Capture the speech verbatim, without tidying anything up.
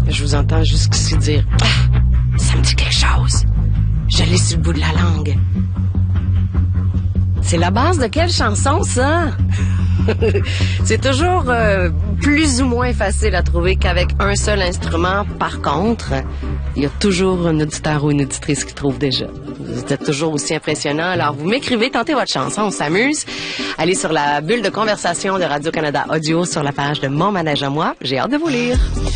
Je vous entends jusqu'ici dire « Ah, ça me dit quelque chose. Je l'ai sur le bout de la langue. » C'est la base de quelle chanson, ça? C'est toujours euh, plus ou moins facile à trouver qu'avec un seul instrument. Par contre, il y a toujours un auditeur ou une auditrice qui trouve déjà. Vous êtes toujours aussi impressionnant. Alors, vous m'écrivez, tentez votre chanson, on s'amuse. Allez sur la bulle de conversation de Radio-Canada Audio sur la page de Mon Manège à moi. J'ai hâte de vous lire.